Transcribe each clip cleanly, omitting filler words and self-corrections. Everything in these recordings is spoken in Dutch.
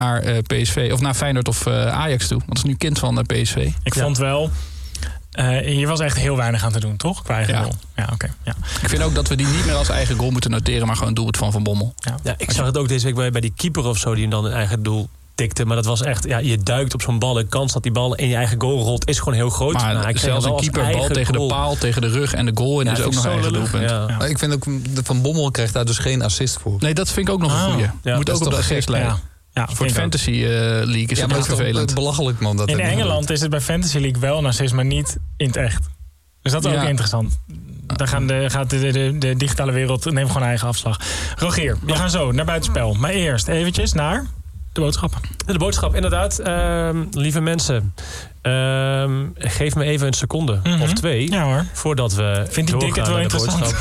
naar PSV of naar Feyenoord of Ajax toe. Want het is nu kind van PSV. Ik vond wel... hier was echt heel weinig aan te doen, toch? Qua eigen goal. Ja, oké. Ja. Ik vind ook dat we die niet meer als eigen goal moeten noteren, maar gewoon doelpunt van Bommel. Ja, ik zag het ook deze week bij die keeper of zo die hem dan een eigen doel tikte. Maar dat was echt, je duikt op zo'n bal. De kans dat die bal in je eigen goal rolt is gewoon heel groot. Maar zelfs een keeper bal tegen de paal, tegen de rug en de goal. En is ook nog eigen doelpunt. Ja. Ik vind ook, Van Bommel krijgt daar dus geen assist voor. Nee, dat vind ik ook nog een goeie. Moet ook op de assist leiden. Ja, voor de Fantasy League is het ook vervelend. Het belachelijk, man. Dat in Engeland is het bij Fantasy League wel een assist, maar niet in het echt. Dus dat is ook interessant. Daar gaat de digitale wereld neemt gewoon eigen afslag. Rogier, we gaan zo naar buitenspel. Maar eerst eventjes naar de boodschap. De boodschap, inderdaad. Lieve mensen, geef me even een seconde of 2 voordat we Vindt die Dick het wel interessant?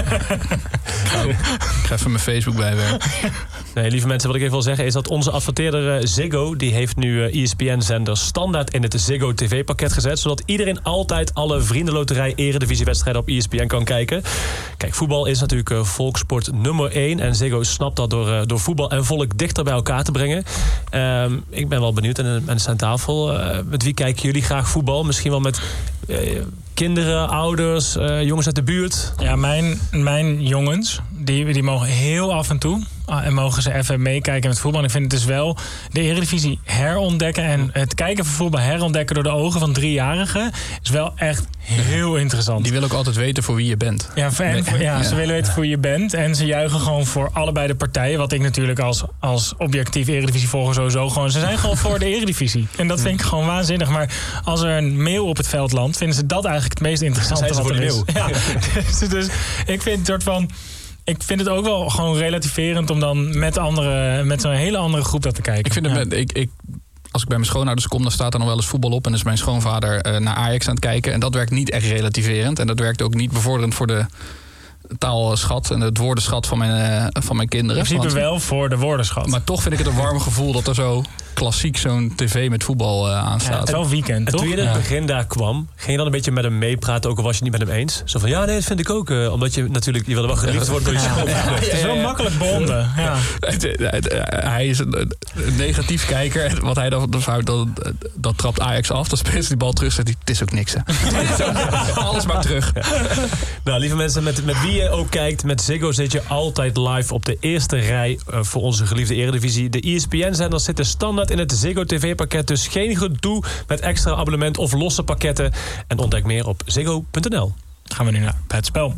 Ik ga even mijn Facebook bijwerken. Nee, lieve mensen, wat ik even wil zeggen is dat onze adverteerder Ziggo, die heeft nu ESPN-zenders standaard in het Ziggo TV-pakket gezet, zodat iedereen altijd alle Vriendenloterij Eredivisiewedstrijden op ESPN kan kijken. Kijk, voetbal is natuurlijk volkssport nummer 1 en Ziggo snapt dat door voetbal en volk dichter bij elkaar te brengen. Ik ben wel benieuwd en mensen aan tafel, met wie kijken jullie graag voetbal? Misschien wel met kinderen, ouders, jongens uit de buurt? Ja, mijn jongens, die mogen heel af en toe en mogen ze even meekijken met voetbal. En ik vind het dus wel de Eredivisie herontdekken en het kijken van voetbal herontdekken door de ogen van 3-jarigen is wel echt heel interessant. Die willen ook altijd weten voor wie je bent. Ze willen weten voor wie je bent en ze juichen gewoon voor allebei de partijen. Wat ik natuurlijk als objectief Eredivisievolger sowieso gewoon... Ze zijn gewoon voor de Eredivisie. En dat vind ik gewoon waanzinnig. Maar als er een meeuw op het veld landt, vinden ze dat eigenlijk het meest interessante wat er is. Ja. Dus ik vind het soort van... Ik vind het ook wel gewoon relativerend om dan met zo'n hele andere groep dat te kijken. Ik vind het als ik bij mijn schoonouders kom, dan staat er nog wel eens voetbal op. En is mijn schoonvader naar Ajax aan het kijken. En dat werkt niet echt relativerend. En dat werkt ook niet bevorderend voor de taalschat en het woordenschat van mijn kinderen. In principe wel voor de woordenschat. Maar toch vind ik het een warm gevoel dat er zo klassiek zo'n tv met voetbal aanstaat. Het is wel weekend, toch? Toen je in het begin daar kwam, ging je dan een beetje met hem meepraten, ook al was je niet met hem eens? Zo van, nee, dat vind ik ook. Omdat je natuurlijk, je wilde wel geliefd worden door je schoonvader. Het is wel makkelijk bonden. Ja. Hij is een negatief kijker. Wat hij dat trapt Ajax af. Dan speelt die bal terug. Zegt hij, het is ook niks. Alles maar terug. Nou, lieve mensen, met wie je ook kijkt, met Ziggo zit je altijd live op de eerste rij voor onze geliefde Eredivisie. De ESPN-zenders zitten standaard in het Ziggo TV-pakket. Dus geen gedoe met extra abonnement of losse pakketten. En ontdek meer op ziggo.nl. Gaan we nu naar het spel.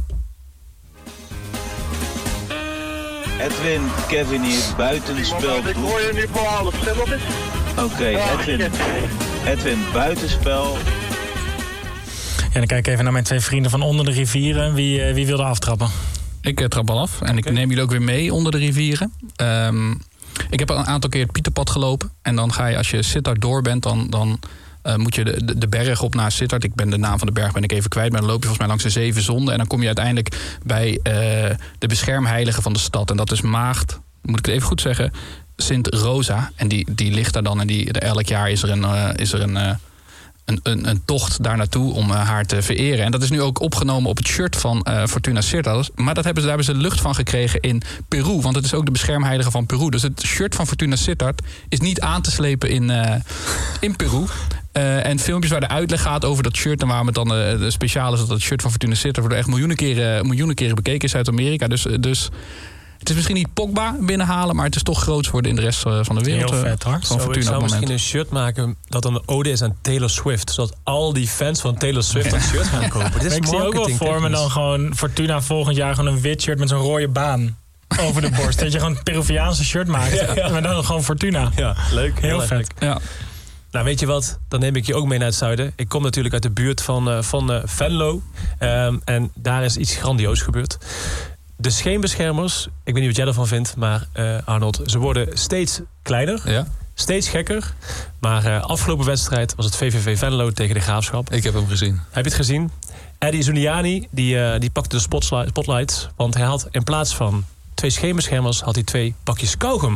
Edwin, Kevin hier, buitenspel. Ik hoor je nu voor half stem op is. Oké, Edwin, buitenspel. Ja, dan kijk ik even naar mijn 2 vrienden van onder de rivieren. Wie wilde aftrappen? Ik trap al af. En ik neem jullie ook weer mee onder de rivieren. Ik heb al een aantal keer het Pieterpad gelopen. En dan ga je, als je Sittard door bent, dan moet je de berg op naar Sittard. Ik ben de naam van de berg even kwijt. Maar dan loop je volgens mij langs de 7 zonden. En dan kom je uiteindelijk bij de beschermheilige van de stad. En dat is Maagd, moet ik het even goed zeggen, Sint Rosa. En die ligt daar dan. En elk jaar is er een tocht daar naartoe om haar te vereren. En dat is nu ook opgenomen op het shirt van Fortuna Sittard. Maar daar hebben ze lucht van gekregen in Peru. Want het is ook de beschermheilige van Peru. Dus het shirt van Fortuna Sittard is niet aan te slepen in Peru. En filmpjes waar de uitleg gaat over dat shirt en waarom het dan speciaal is dat het shirt van Fortuna Sittard wordt echt miljoenen keren bekeken in Zuid-Amerika. Dus het is misschien niet Pogba binnenhalen, maar het is toch groot worden in de rest van de wereld. Heel vet, hoor. Ik zou misschien een shirt maken dat een ode is aan Taylor Swift. Zodat al die fans van Taylor Swift dat shirt gaan kopen. Dit is ik zie ook wel voor me dan gewoon Fortuna volgend jaar gewoon een wit shirt met zo'n rode baan over de borst. Dat je gewoon een Peruviaanse shirt maakt. Ja. Maar dan gewoon Fortuna. Ja, leuk. Heel vet. Ja. Nou, weet je wat? Dan neem ik je ook mee naar het zuiden. Ik kom natuurlijk uit de buurt van Venlo. En daar is iets grandioos gebeurd. De scheenbeschermers, ik weet niet wat jij ervan vindt, maar Arnold, ze worden steeds kleiner, steeds gekker. Maar afgelopen wedstrijd was het VVV Venlo tegen de Graafschap. Ik heb hem gezien. Heb je het gezien? Eddie Zuniani, die pakte de spotlights, want hij had in plaats van 2 scheenbeschermers, had hij 2 pakjes kauwgom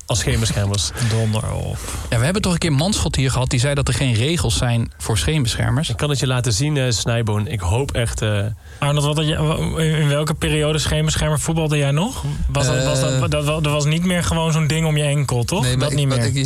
als scheenbeschermers. Donder op. Ja, we hebben toch een keer Manschot hier gehad. Die zei dat er geen regels zijn voor scheenbeschermers. Ik kan het je laten zien, Snijboon. Ik hoop echt... Arnold, in welke periode scheenbeschermer voetbalde jij nog? Dat was niet meer gewoon zo'n ding om je enkel, toch? Nee, maar dat niet meer.